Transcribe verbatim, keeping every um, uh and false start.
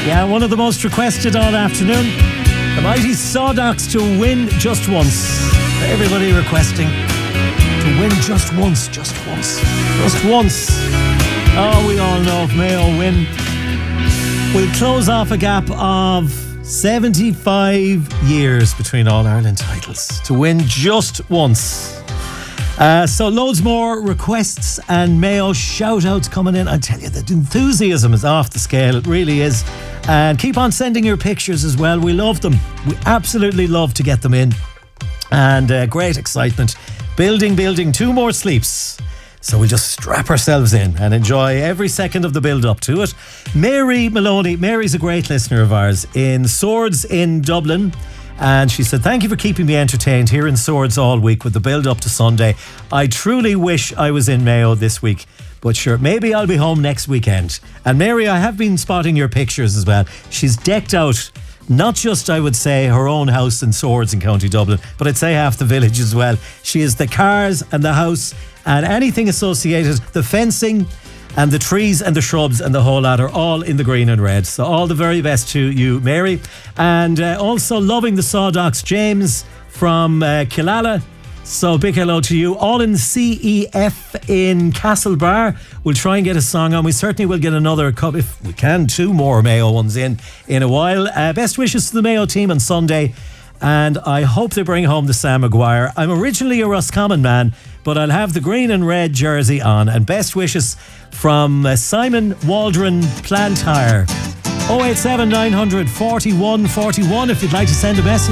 Yeah, one of the most requested all afternoon. The mighty Sawdox to win just once. Everybody requesting to win just once, just once, just once. Oh, we all know if Mayo win, we'll close off a gap of seventy-five years between All-Ireland titles. To win just once. Uh, so loads more requests and Mayo shout-outs coming in. I tell you, the enthusiasm is off the scale. It really is. And keep on sending your pictures as well. We love them. We absolutely love to get them in. And uh, great excitement. Building, building, two more sleeps. So we'll just strap ourselves in and enjoy every second of the build-up to it. Mary Maloney. Mary's a great listener of ours in Swords in Dublin. And she said, thank you for keeping me entertained here in Swords all week with the build-up to Sunday. I truly wish I was in Mayo this week. But sure, maybe I'll be home next weekend. And Mary, I have been spotting your pictures as well. She's decked out, not just, I would say, her own house in Swords in County Dublin, but I'd say half the village as well. She is the cars and the house and anything associated, the fencing and the trees and the shrubs and the whole lot are all in the green and red. So all the very best to you, Mary. And uh, also loving the Sawdox, James from uh, Killala. So big hello to you. All in C E F in Castlebar. We'll try and get a song on. We certainly will get another cup, if we can, two more Mayo ones in in a while. Uh, best wishes to the Mayo team on Sunday. And I hope they bring home the Sam Maguire. I'm originally a Roscommon man, but I'll have the green and red jersey on. And best wishes from uh, Simon Waldron Plantire. oh eight seven nine hundred forty-one forty-one if you'd like to send a message.